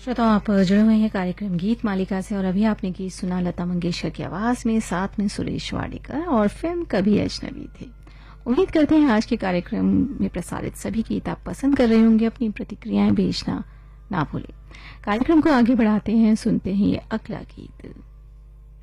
श्रोताओं, आप जुड़े हुए हैं कार्यक्रम गीत मालिका से और अभी आपने गीत सुना लता मंगेशकर की आवाज में, साथ में सुरेश वाडेकर और फिल्म कभी अजनबी थे। उम्मीद करते हैं आज के कार्यक्रम में प्रसारित सभी गीत आप पसंद कर रहे होंगे। अपनी प्रतिक्रियाएं भेजना ना भूलें। कार्यक्रम को आगे बढ़ाते हैं, सुनते हैं ये अगला गीत।